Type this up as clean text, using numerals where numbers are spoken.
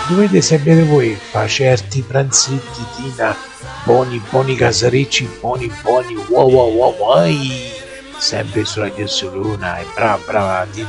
dovete sapere voi, fa certi pranzetti, Tina, buoni casaricci, buoni, wow, wow, wow, wow, sempre su Radio Soluna, e brava, brava, Tina.